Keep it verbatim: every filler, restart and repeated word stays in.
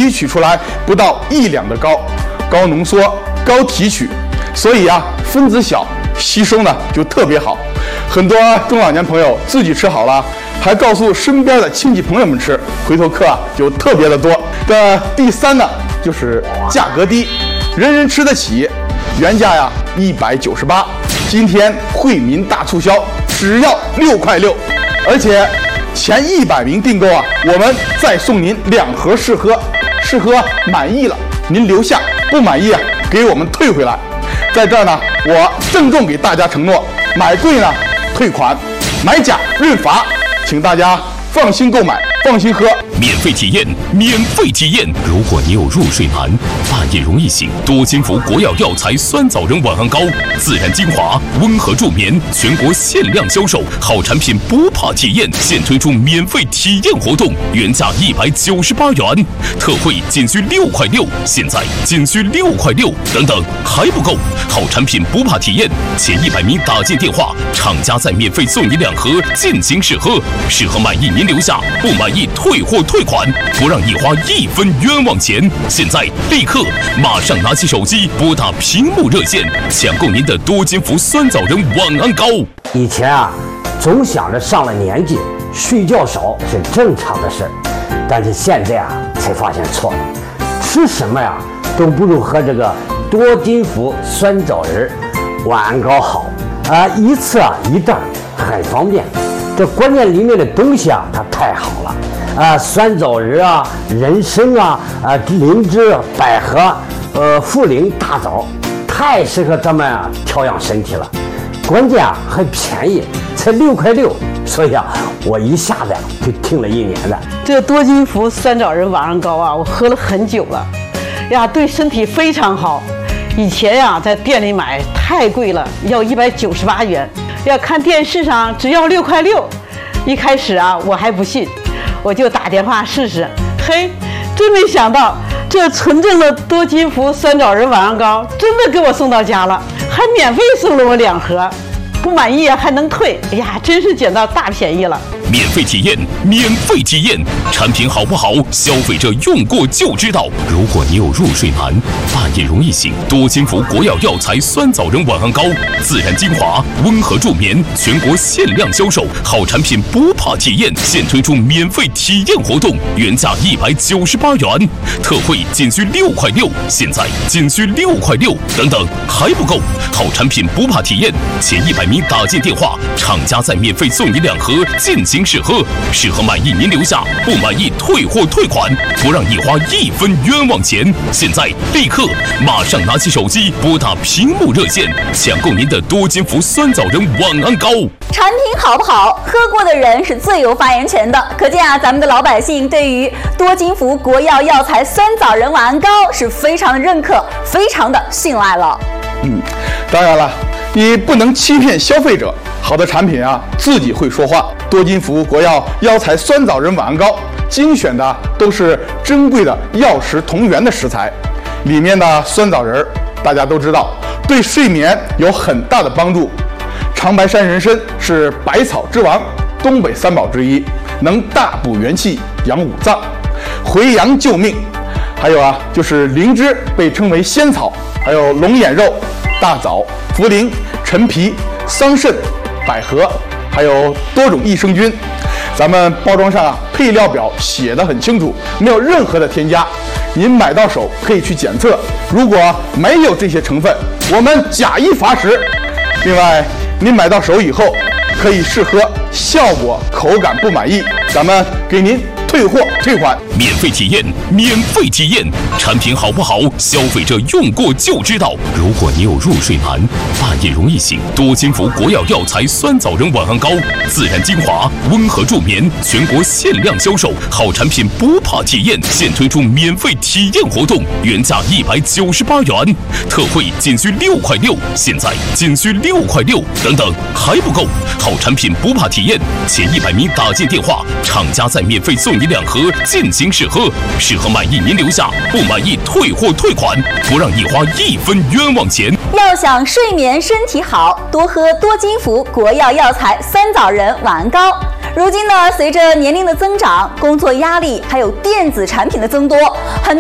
提取出来不到一两的膏，高浓缩、高提取，所以啊，分子小，吸收呢就特别好。很多中老年朋友自己吃好了，还告诉身边的亲戚朋友们吃，回头客啊就特别的多。这第三呢，就是价格低，人人吃得起，原价呀一百九十八，今天惠民大促销，只要六块六，而且前一百名订购啊，我们再送您两盒试喝，试喝满意了您留下，不满意啊给我们退回来。在这儿呢，我郑重给大家承诺，买贵呢退款，买假认罚，请大家放心购买，放心喝。 免费体验，免费体验。如果你有入睡难、半夜容易醒，多金服国药药材酸枣仁晚安膏，自然精华，温和助眠，全国限量销售，好产品不怕体验，现推出免费体验活动，原价一百九十八元，特惠仅需六块六，现在仅需六块六，等等还不够，好产品不怕体验，前一百名打进电话，厂家再免费送你两盒，尽情试喝，试喝满意您留下，不满意退货退款，不让你花一分冤枉钱。现在立刻马上拿起手机拨打屏幕热线，抢购您的多金服酸枣仁晚安膏。 以前啊，总想着上了年纪睡觉少是正常的事儿，但是现在啊才发现错了，吃什么呀都不如喝这个多金服酸枣仁晚安膏好啊，一次啊一袋，很方便。这关键里面的东西啊，它太好了啊，酸枣仁啊、人参啊、啊灵芝、百合、呃茯苓、大枣，太适合咱们啊调养身体了。关键啊还便宜，才六块六，所以啊我一下子就听了一年了。 这个多金服酸枣仁晚安膏啊，我喝了很久了，呀，对身体非常好。以前呀在店里买太贵了，要一百九十八元。要看电视上只要六块六，一开始啊我还不信，我就打电话试试，嘿，真没想到这纯正的多金服酸枣仁晚安膏真的给我送到家了，还免费送了我两盒，不满意还能退，哎呀，真是捡到大便宜了。 免费体验，免费体验，产品好不好，消费者用过就知道。如果你有入睡难、半夜容易醒，多金服国药药材酸枣仁晚安膏，自然精华，温和助眠，全国限量销售，好产品不怕体验，现推出免费体验活动，原价一百九十八元，特惠仅需六块六，现在仅需六块六，等等还不够，好产品不怕体验，前一百名打进电话，厂家再免费送你两盒，尽情试喝，试喝满意您留下，不满意退货退款，不让你花一分冤枉钱。现在立刻马上拿起手机拨打屏幕热线，抢购您的多金服酸枣仁晚安膏。 产品好不好，喝过的人是最有发言权的。可见啊，咱们的老百姓对于多金服国药药材酸枣仁晚安膏是非常的认可，非常的信赖了。 嗯，当然了，你不能欺骗消费者，好的产品啊自己会说话。多金服国药药材酸枣仁晚安膏精选的都是珍贵的药食同源的食材，里面的酸枣仁大家都知道对睡眠有很大的帮助。长白山人参是百草之王，东北三宝之一，能大补元气、养五脏、回阳救命。还有啊，就是灵芝被称为仙草，还有龙眼肉、大枣、茯苓、陈皮、桑葚、百合，还有多种益生菌。咱们包装上啊配料表写得很清楚，没有任何的添加，您买到手可以去检测，如果没有这些成分，我们假一罚十。另外您买到手以后可以试喝，效果口感不满意，咱们给您退货退款。 免费体验，免费体验，产品好不好，消费者用过就知道。如果你有入睡难、半夜容易醒，多金服国药药材酸枣仁晚安膏，自然精华，温和助眠，全国限量销售，好产品不怕体验，现推出免费体验活动，原价一百九十八元，特惠仅需六块六，现在仅需六块六，等等还不够，好产品不怕体验，前一百名打进电话，厂家再免费送你两盒，尽情试喝，试喝满意您留下，不满意退货退款，不让你花一分冤枉钱。 要想睡眠身体好，多喝多金服国药药材酸枣仁晚安膏。如今呢，随着年龄的增长，工作压力还有电子产品的增多，很